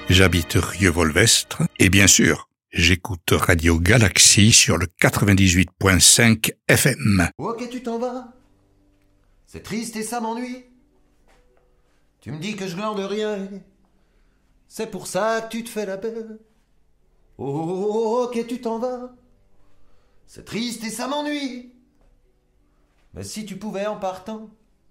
J'habite Rieux-Volvestre et bien sûr, j'écoute Radio Galaxie sur le 98.5 FM. Ok, tu t'en vas. C'est triste et ça m'ennuie. Tu me dis que je glande rien. C'est pour ça que tu te fais la belle. Oh, ok, tu t'en vas. C'est triste et ça m'ennuie. Mais si tu pouvais en partant